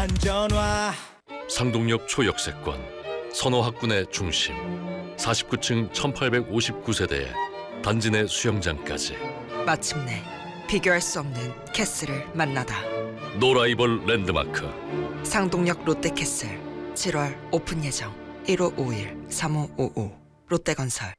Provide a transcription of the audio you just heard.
전화. 상동역 초역세권, 선호학군의 중심, 49층 1859세대에 단지 내 수영장까지. 마침내 비교할 수 없는 캐슬을 만나다. 노라이벌 랜드마크. 상동역 롯데캐슬 7월 오픈 예정. 1551-3555 롯데건설.